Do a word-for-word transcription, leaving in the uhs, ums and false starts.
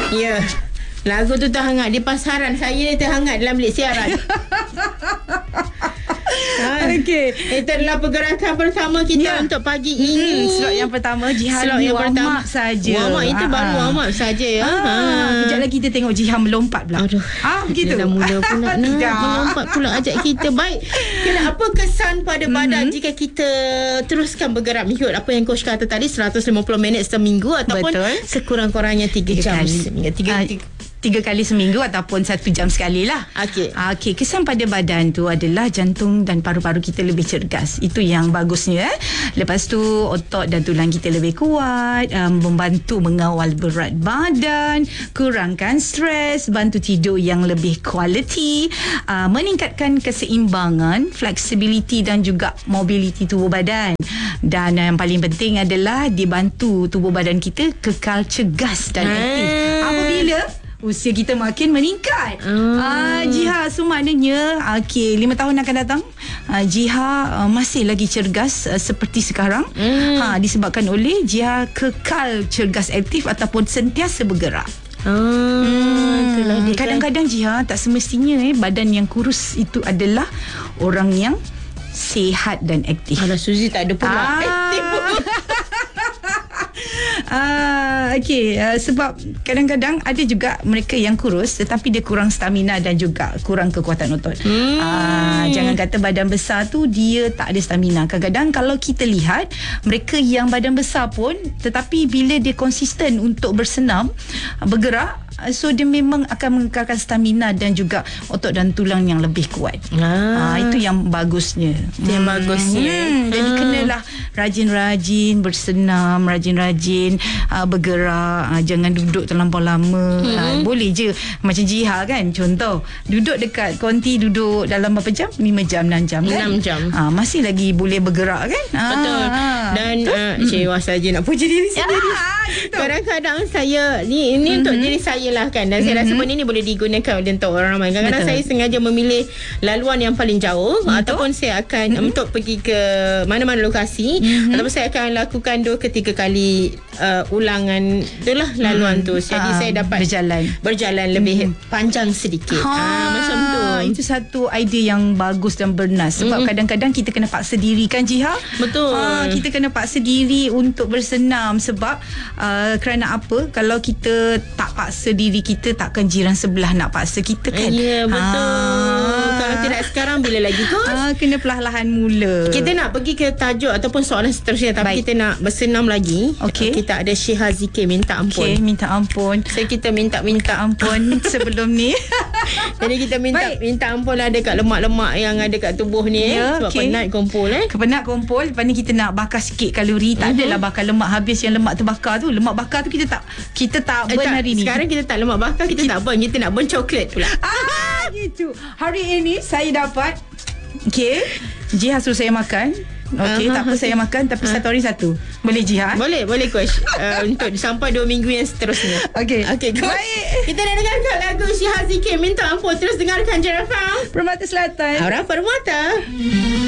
Ya. Lagu tu terhangat di pasaran. Saya ni terhangat dalam bilik siaran. Ha. Okey. Itu adalah pergerakan pertama kita ya. untuk pagi ini. Hmm, slot yang pertama Jihan slot yang warm pertama up saja. Warm up itu Ha-ha. baru warm up saja ya. Ha. Ha. Kejap lagi kita tengok Jihan melompat pula. Aduh. Ah, begitu. Dia dah mula pula nak melompat pula ajak kita. Baik. Kena apa kesan pada badan mm-hmm. jika kita teruskan bergerak mengikut apa yang coach kata tadi, seratus lima puluh minit seminggu ataupun Betul. sekurang-kurangnya tiga jam seminggu. tiga, Ah, tiga, Tiga kali seminggu ataupun satu jam sekali lah. Okey. Okey, kesan pada badan tu adalah jantung dan paru-paru kita lebih cergas. Itu yang bagusnya. Eh? Lepas tu otot dan tulang kita lebih kuat, um, membantu mengawal berat badan, kurangkan stres, bantu tidur yang lebih quality, uh, meningkatkan keseimbangan, flexibility dan juga mobility tubuh badan. Dan yang paling penting adalah dibantu tubuh badan kita kekal cergas dan aktif. Apabila usia kita makin meningkat. Hmm. Ah, Jiha, so maknanya okey, lima tahun akan datang, ah, Jiha uh, masih lagi cergas uh, seperti sekarang. Hmm. Ha, disebabkan oleh Jiha kekal cergas aktif ataupun sentiasa bergerak. Ah, Hmm. itulah dia. Kadang-kadang Jiha tak semestinya eh badan yang kurus itu adalah orang yang sihat dan aktif. Alah, Suzy tak ada pula Ah. aktif pun. Ah, okey, uh, sebab kadang-kadang ada juga mereka yang kurus tetapi dia kurang stamina dan juga kurang kekuatan otot. Hmm. Ah, jangan kata badan besar tu dia tak ada stamina. Kadang-kadang kalau kita lihat mereka yang badan besar pun tetapi bila dia konsisten untuk bersenam, bergerak, so dia memang akan mengekalkan stamina dan juga otot dan tulang yang lebih kuat. Ah. Ah, itu yang bagusnya. Itu yang bagusnya. Hmm, jadi Ah. kenalah rajin-rajin bersenam, rajin-rajin uh, bergerak, uh, jangan duduk terlampau lama. Hmm. Uh, boleh je macam Jiha kan, contoh duduk dekat konti, duduk dalam berapa jam? lima jam, enam jam kan? enam jam. Uh, masih lagi boleh bergerak kan? Betul. Ah, Dan uh, cewa saja nak puji diri sendiri. Ah, gitu. Kadang-kadang saya ni ini mm-hmm. untuk diri saya lah kan. Dan mm-hmm. saya rasa benda ni boleh digunakan oleh untuk orang ramai. Kadang-kadang Betul. saya sengaja memilih laluan yang paling jauh, Betul. ataupun saya akan mm-hmm. untuk pergi ke mana-mana lokasi, mm-hmm. ataupun saya akan lakukan dua ke tiga kali uh, ulangan itulah laluan mm-hmm. tu. Jadi Ah, saya dapat berjalan berjalan lebih mm-hmm. panjang sedikit. Ha, Ah, macam tu. Itu satu idea yang bagus dan bernas. Sebab Mm-mm. kadang-kadang kita kena paksa diri kan, Jiha? Betul. Ha, kita kena paksa diri untuk bersenam. Sebab uh, kerana apa? Kalau kita tak paksa diri kita, takkan jiran sebelah nak paksa kita kan? Ya, betul. Ha. Kalau tidak sekarang bila lagi kos? Ha, kena perlahan-lahan mula. Kita nak pergi ke tajuk ataupun soalan seterusnya, tapi Baik. kita nak bersenam lagi. Okey. Kita ada Syiha Zikir minta ampun. Okey, minta ampun. So kita minta Minta minta ampun sebelum ni. Jadi kita minta Baik. minta ampun lah dekat lemak-lemak yang ada kat tubuh ni Ya, eh. Sebab okey. penat kumpul eh. Kepenat kumpul. Lepas ni kita nak bakar sikit kalori. Tak Mhm. adalah bakar lemak habis yang lemak terbakar tu. Lemak bakar tu kita tak kita tak Eh, burn tak, hari ni. sekarang kita tak lemak bakar, kita, kita tak burn, kita nak burn coklat pula. Ah, gitu. Hari ini saya dapat, okey, Jiha suruh saya makan. Okey, Aha, tak apa, okey. saya makan tapi Ah. satu hari satu. Boleh, Jiha? Boleh, boleh coach. Uh, untuk sampai dua minggu yang seterusnya. Okey. Okey, coach. Baik. Kita nak dengarkan lagu Syiha Zikir minta ampun. Terus dengarkan J F M Permata Selatan. Aura Permata.